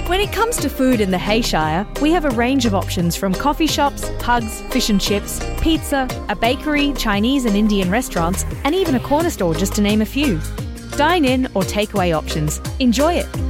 When it comes to food in the Hayshire, we have a range of options from coffee shops, pugs, fish and chips, pizza, a bakery, Chinese and Indian restaurants, and even a corner store, just to name a few. Dine-in or takeaway options. Enjoy it.